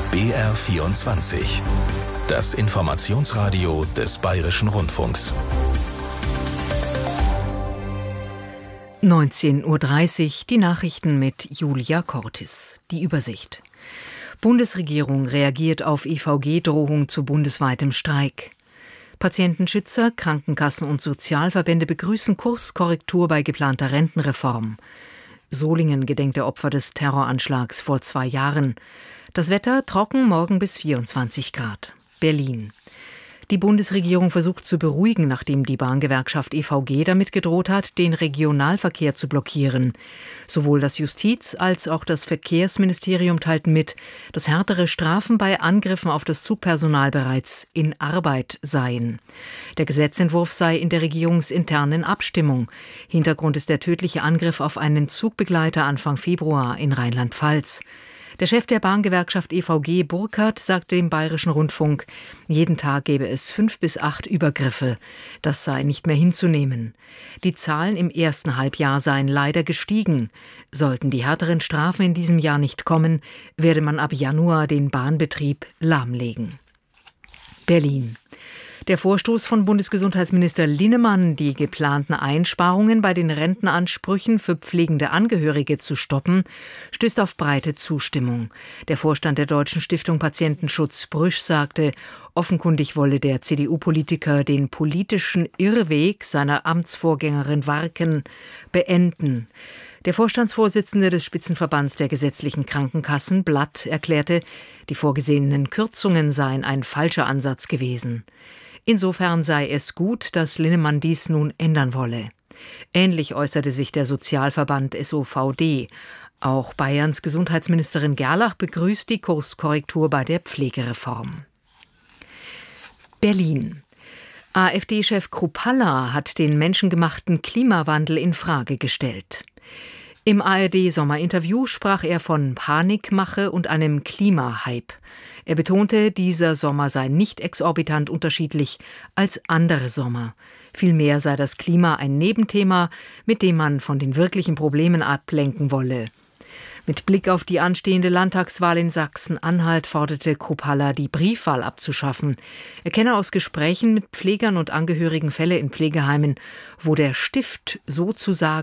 BR24. Das Informationsradio des Bayerischen Rundfunks. 19:30 Uhr, die Nachrichten mit Julia Cortis. Die Übersicht. Bundesregierung reagiert auf EVG-Drohung zu bundesweitem Streik. Patientenschützer, Krankenkassen und Sozialverbände begrüßen Kurskorrektur bei geplanter Rentenreform. Solingen gedenkt der Opfer des Terroranschlags vor 2 Jahren. Das Wetter trocken, morgen bis 24 Grad. Berlin. Die Bundesregierung versucht zu beruhigen, nachdem die Bahngewerkschaft EVG damit gedroht hat, den Regionalverkehr zu blockieren. Sowohl das Justiz- als auch das Verkehrsministerium teilten mit, dass härtere Strafen bei Angriffen auf das Zugpersonal bereits in Arbeit seien. Der Gesetzentwurf sei in der regierungsinternen Abstimmung. Hintergrund ist der tödliche Angriff auf einen Zugbegleiter Anfang Februar in Rheinland-Pfalz. Der Chef der Bahngewerkschaft EVG, Burkhardt, sagte dem Bayerischen Rundfunk, jeden Tag gäbe es 5 bis 8 Übergriffe. Das sei nicht mehr hinzunehmen. Die Zahlen im ersten Halbjahr seien leider gestiegen. Sollten die härteren Strafen in diesem Jahr nicht kommen, werde man ab Januar den Bahnbetrieb lahmlegen. Berlin. Der Vorstoß von Bundesgesundheitsminister Linnemann, die geplanten Einsparungen bei den Rentenansprüchen für pflegende Angehörige zu stoppen, stößt auf breite Zustimmung. Der Vorstand der Deutschen Stiftung Patientenschutz Brüsch sagte, offenkundig wolle der CDU-Politiker den politischen Irrweg seiner Amtsvorgängerin Warken beenden. Der Vorstandsvorsitzende des Spitzenverbands der gesetzlichen Krankenkassen, Blatt, erklärte, die vorgesehenen Kürzungen seien ein falscher Ansatz gewesen. Insofern sei es gut, dass Linnemann dies nun ändern wolle. Ähnlich äußerte sich der Sozialverband SOVD. Auch Bayerns Gesundheitsministerin Gerlach begrüßt die Kurskorrektur bei der Pflegereform. Berlin. AfD-Chef Kruppalla hat den menschengemachten Klimawandel in Frage gestellt. Im ARD-Sommerinterview sprach er von Panikmache und einem Klimahype. Er betonte, dieser Sommer sei nicht exorbitant unterschiedlich als andere Sommer. Vielmehr sei das Klima ein Nebenthema, mit dem man von den wirklichen Problemen ablenken wolle. Mit Blick auf die anstehende Landtagswahl in Sachsen-Anhalt forderte Kruppalla, die Briefwahl abzuschaffen. Er kenne aus Gesprächen mit Pflegern und Angehörigen Fälle in Pflegeheimen, wo der Stift sozusagen